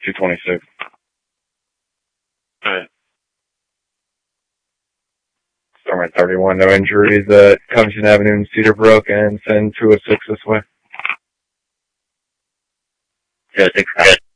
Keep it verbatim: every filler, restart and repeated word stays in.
two twenty-six. Alright. Storm at thirty-one, no injuries at Covington Avenue and Cedarbrook, and send two oh six this way. Yeah, thanks, guys.